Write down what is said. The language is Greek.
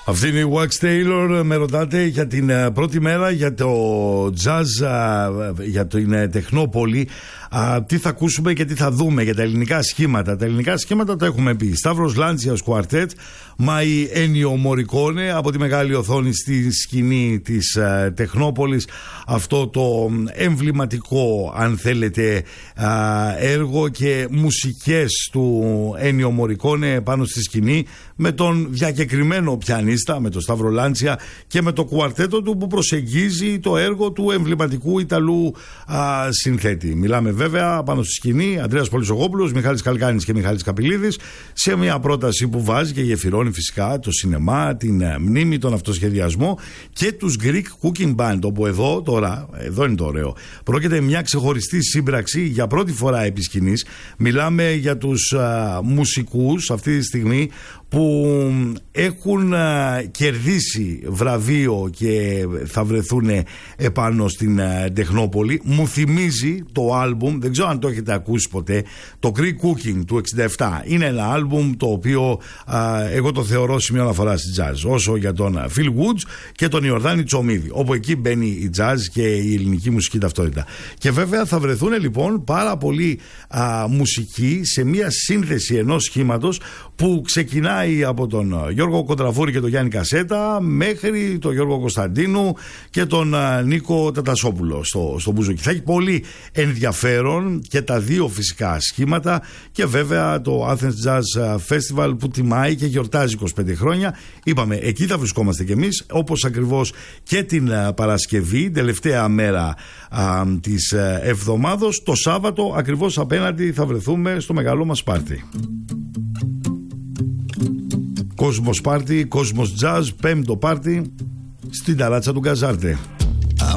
Αυτή είναι η Wax Taylor. Με ρωτάτε για την πρώτη μέρα για το jazz, για την Τεχνόπολη, τι θα ακούσουμε και τι θα δούμε για τα ελληνικά σχήματα. Τα ελληνικά σχήματα τα έχουμε πει. Σταύρος Λάντσιας Κουαρτέτ, Μάη Ένιο Μορικόνε, από τη μεγάλη οθόνη στη σκηνή της Τεχνόπολης. Αυτό το εμβληματικό, αν θέλετε, έργο και μουσικές του Ένιο Μορικόνε πάνω στη σκηνή, με τον διακεκριμένο πιανίστα, με τον Σταύρο Λάντσια, και με το κουαρτέτο του που προσεγγίζει το έργο του εμβληματικού Ιταλού συνθέτη. Μιλάμε βέβαια πάνω στη σκηνή Ανδρέας Πολυσογόπουλος, Μιχάλης Καλκάνης και Μιχάλης Καπηλίδης, σε μια πρόταση που βάζει και γεφυρώνει φυσικά το σινεμά, την μνήμη, τον αυτοσχεδιασμό και τους Greek Cooking Band, όπου εδώ είναι το ωραίο. Πρόκειται μια ξεχωριστή σύμπραξη για πρώτη φορά επί σκηνής. Μιλάμε για τους μουσικούς αυτή τη στιγμή που έχουν κερδίσει βραβείο και θα βρεθούν επάνω στην Τεχνόπολη. Μου θυμίζει το άλμπουμ, δεν ξέρω αν το έχετε ακούσει ποτέ, το Greek Cooking του 67. Είναι ένα άλμπουμ το οποίο εγώ το θεωρώ σημείο αναφορά στη jazz, όσο για τον Phil Woods και τον Ιορδάνη Τσομίδη, όπου εκεί μπαίνει η jazz και η ελληνική μουσική ταυτότητα. Και βέβαια θα βρεθούν λοιπόν πάρα πολλοί μουσικοί σε μια σύνθεση ενός σχήματος που ξεκινάει από τον Γιώργο Κοντραφούρη και τον Γιάννη Κασέτα μέχρι τον Γιώργο Κωνσταντίνου και τον Νίκο Τατασόπουλο στο μπουζούκι. Θα έχει πολύ ενδιαφέρον και τα δύο φυσικά σχήματα, και βέβαια το Athens Jazz Festival που τιμάει και γιορτάζει 25 χρόνια. Είπαμε, εκεί θα βρισκόμαστε κι εμείς, όπως ακριβώς και την Παρασκευή, τελευταία μέρα της εβδομάδος. Το Σάββατο ακριβώς απέναντι θα βρεθούμε στο μεγάλο μας πάρτι. Κόσμος πάρτι, κόσμος jazz, πέμπτο πάρτι στην ταράτσα του Γκαζάρτε.